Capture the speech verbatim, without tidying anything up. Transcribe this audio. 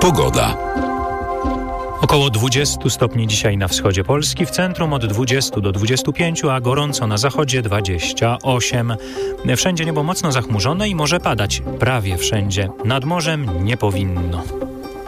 Pogoda. Około dwadzieścia stopni dzisiaj na wschodzie Polski, w centrum od dwudziestu do dwudziestu pięciu, a gorąco na zachodzie dwadzieścia osiem. Wszędzie niebo mocno zachmurzone i może padać prawie wszędzie. Nad morzem nie powinno.